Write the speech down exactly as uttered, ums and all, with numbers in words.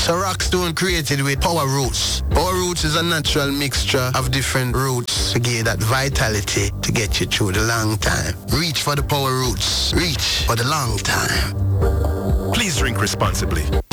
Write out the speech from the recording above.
So Rockstone created with Power Roots. Power Roots is a natural mixture of different roots to give that vitality to get you through the long time. Reach for the Power Roots. Reach for the long time. Please drink responsibly.